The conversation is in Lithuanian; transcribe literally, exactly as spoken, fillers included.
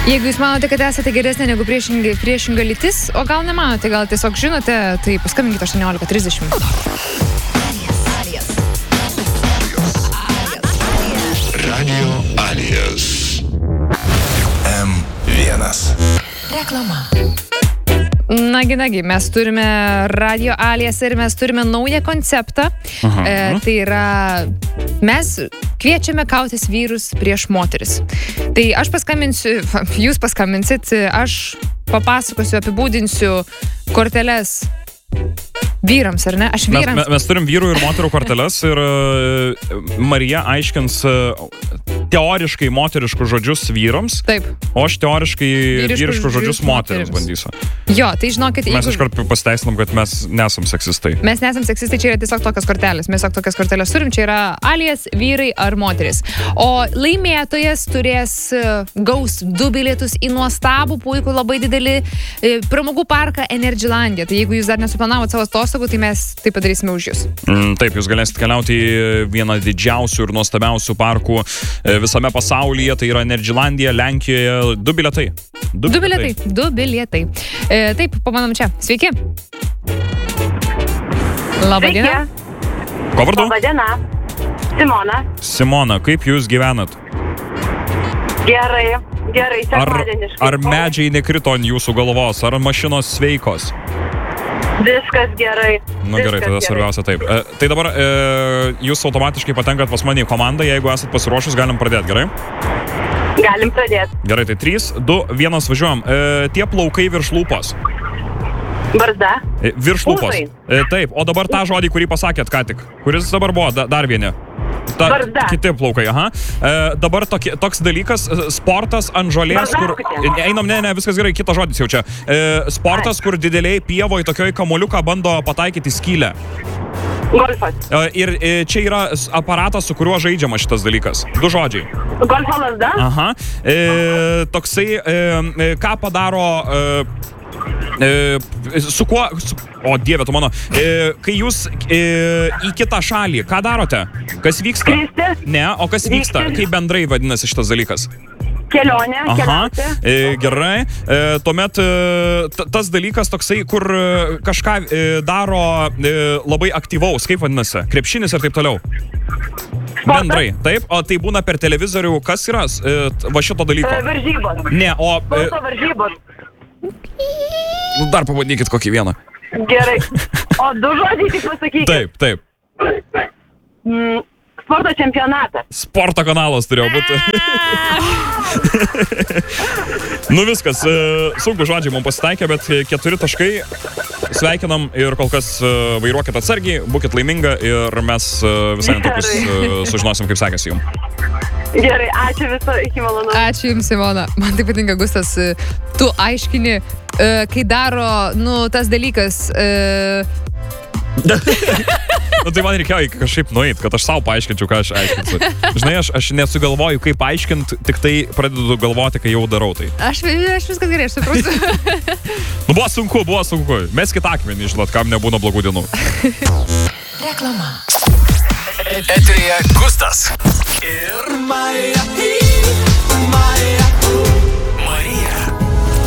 Jeigu jūs manote, kad esate geresnė negu priešinga, priešinga lytis, o gal nemanote, gal tiesiog žinote, tai paskambinkite aštuoniolika trisdešimt. Radio Alijas. M vienas. Reklama. Nagi, nagi, mes turime Radio Alijas ir mes turime naują konceptą. Aha. E, tai yra, mes kviečiame kautis vyrus prieš moteris. Tai aš paskambinsiu, jūs paskambinsit, aš papasakosiu, apibūdinsiu korteles vyrams, ar ne? Aš vyrams. Mes, mes turim vyrų ir moterų korteles ir uh, Marija aiškins uh, teoriškai moteriškus žodžius vyrams. Taip. O aš teoriškai vyriškus, vyriškus žodžius moterims bandysiu. Jo, tai žinokit, mes jeigu... iškart pasiteisinam, kad mes nesam seksistai. Mes nesam seksistai, čia yra tiesiog tokios kortelės. Mes tiesiog tokias kortelės turim, čia yra alijas, vyrai ar moteris. O laimėtojas turės, gaus du bilietus į nuostabų, puikų, labai didelį pramogų parką Energylandia. Tai jeigu jūs dar nesuplanavot savo atostogų, tai mes tai padarysime už jūs. Mm, taip, jūs galėsite keliauti į vieną didžiausių ir nuostabiausių parkų visame pasaulyje, tai yra Energylandia, Lenkijoje. Du bilietai. Du, du bilietai. Du bilietai. E, taip, pamanom čia. Sveiki. Labą dieną. Ko vardu? Labą dieną. Simona. Simona, kaip jūs gyvenat? Gerai, gerai, ar, sekmadieniškai. ar medžiai nekrito ant jūsų galvos, ar mašinos sveikos? Viskas gerai. Nu gerai, tada svarbiausia taip. E, tai dabar e, jūs automatiškai patenkat pas mane į komandą, jeigu esat pasiruošus, galim pradėti, gerai? Galim pradėti. Gerai, tai trys, du, vienas važiuojam. E, tie plaukai virš lūpos. Barzda. E, virš lūpos. E, taip, o dabar tą žodį, kurį pasakėt ką tik. Kuris dabar buvo, da, dar vieni. Ta, Barzda. Kiti plaukai, aha. E, dabar tokie, toks dalykas, sportas ant žolės, kur... Einam, ne, ne, viskas gerai, kitas žodis jau čia. E, sportas, kur dideliai pievoje tokioj kamuoliuką bando pataikyti skylę. Golfas. E, ir e, čia yra aparatas, su kuriuo žaidžiama šitas dalykas. Du žodžiai. Golfo lazda. Aha. E, toksai, e, ką padaro... E, E, su kuo, su, o dieve tu mano, e, kai jūs e, į kitą šalį, ką darote? Kas vyksta? Kristi. Ne, o kas vyksta? Vykti. Kaip bendrai vadinasi šitas dalykas? Kelionė, Aha, keliauti. e, gerai. E, tuomet e, t, tas dalykas toksai, kur e, kažką e, daro e, labai aktyvaus, kaip vadinasi? Krepšinis ir taip toliau. Sportas. Bendrai, taip, o tai būna per televizorių, kas yra e, va šito dalyko? E, varžybos. Ne, o... E, Sporto varžybos. nu, dar pabandykit kokį vieną. Gerai. O du žodžiai tik pasakykit. Taip, taip. Mm, sporto čempionatas. Sporto kanalas turėjo būti. Nu viskas, sunku žodžiai mums pasitaikė, bet keturi taškai. Sveikinam ir kol kas vairuokit atsargiai, būkit laiminga ir mes visai netrukus sužinosim, kaip sekėsi jums. Gerai, ačiū viso, iki malonu. Ačiū jums, Simona. Man taip patinka, Gustas, tu aiškini, kai daro, nu, tas dalykas... Nu tai man reikėjo kažkaip nueit, kad aš savo paaiškinčiau, ką aš aiškinsiu. Žinai, aš, aš nesugalvoju, kaip paaiškint, tik tai pradedu galvoti, kai jau darau tai. Aš, aš viskas gerai, aš suprantu. Nu buvo sunku, buvo sunku. Mes kitą akmenį, žinot, kam nebūna blogų dienų. Reklama. Eteryje Gustas ir Maja. Maja.